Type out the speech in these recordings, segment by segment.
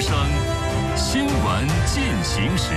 之声新闻进行时。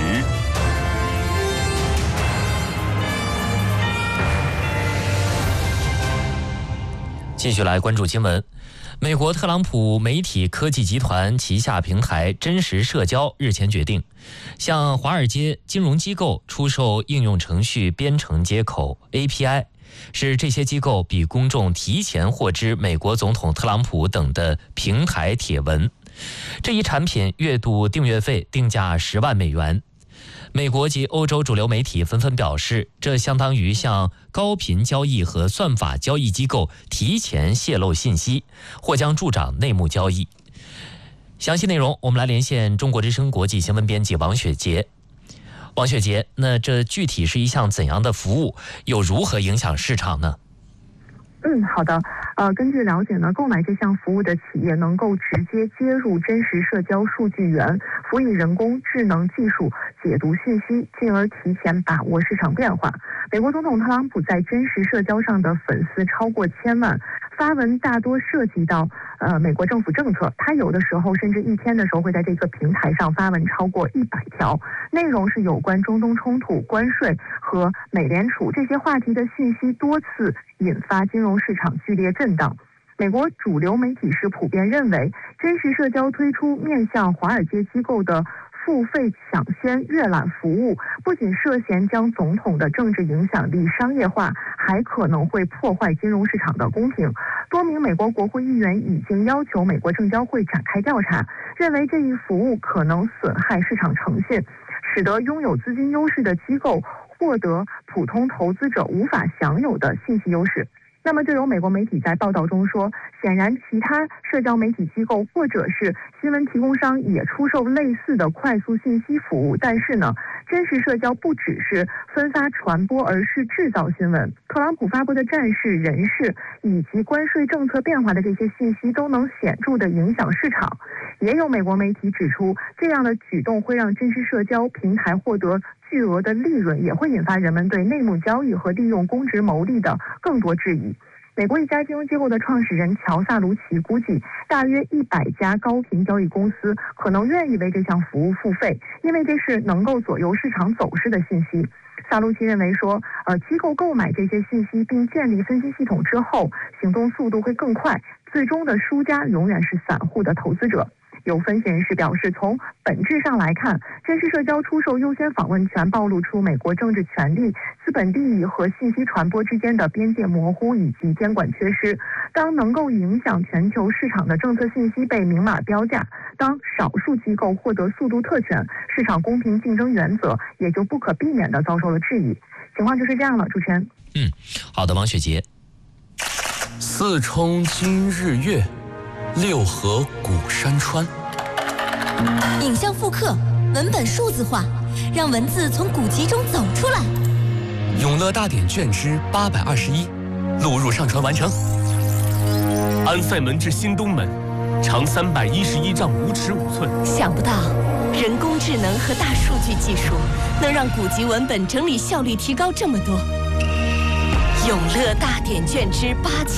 继续来关注新闻。美国特朗普媒体科技集团旗下平台真实社交日前决定，向华尔街金融机构出售应用程序编程接口 API， 使这些机构比公众提前获知美国总统特朗普等的平台帖文。这一产品月度订阅费定价10万美元。美国及欧洲主流媒体纷纷表示，这相当于向高频交易和算法交易机构提前泄露信息，或将助长内幕交易。详细内容，我们来连线中国之声国际新闻编辑王雪杰。王雪杰，那这具体是一项怎样的服务，又如何影响市场呢？ 好的。根据了解呢，购买这项服务的企业能够直接接入真实社交数据源，辅以人工智能技术解读信息，进而提前把握市场变化。美国总统特朗普在真实社交上的粉丝超过1000万，发文大多涉及到美国政府政策，他有的时候甚至一天的时候会在这个平台上发文超过100条，内容是有关中东冲突、关税和美联储这些话题的信息，多次引发金融市场剧烈震荡。美国主流媒体是普遍认为，真实社交推出面向华尔街机构的付费抢先阅览服务，不仅涉嫌将总统的政治影响力商业化，还可能会破坏金融市场的公平。多名美国国会议员已经要求美国证交会展开调查，认为这一服务可能损害市场诚信，使得拥有资金优势的机构获得普通投资者无法享有的信息优势。那么就有美国媒体在报道中说，显然其他社交媒体机构或者是新闻提供商也出售类似的快速信息服务，但是呢，真实社交不只是分发传播，而是制造新闻。特朗普发布的战事、人事以及关税政策变化的这些信息都能显著地影响市场。也有美国媒体指出，这样的举动会让真实社交平台获得巨额的利润，也会引发人们对内幕交易和利用公职牟利的更多质疑。美国一家金融机构的创始人乔萨卢奇估计，大约100家高频交易公司可能愿意为这项服务付费，因为这是能够左右市场走势的信息。萨卢奇认为说，机构购买这些信息并建立分析系统之后，行动速度会更快，最终的输家永远是散户的投资者。有分析人士表示，从本质上来看，真实社交出售优先访问权暴露出美国政治权力、资本利益和信息传播之间的边界模糊以及监管缺失。当能够影响全球市场的政策信息被明码标价，当少数机构获得速度特权，市场公平竞争原则也就不可避免地遭受了质疑。情况就是这样了，主持人。 好的，王雪杰。 四冲今日月，六合古山川。 影像复刻，文本数字化，让文字从古籍中走出来。 永乐大典卷之821，录入上传完成。安塞门至新东门，长311丈5尺5寸。 想不到，人工智能和大数据技术能让古籍文本整理效率提高这么多。永乐大典卷之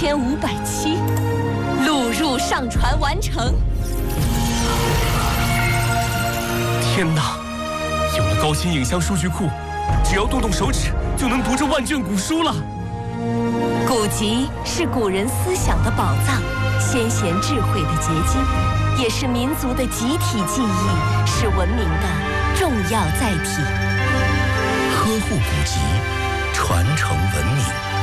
8507，录入上传完成。 天哪！有了高清影像数据库，只要动动手指就能读这万卷古书了。 古籍是古人思想的宝藏，先贤智慧的结晶，也是民族的集体记忆，是文明的重要载体。 呵护古籍，传承文明。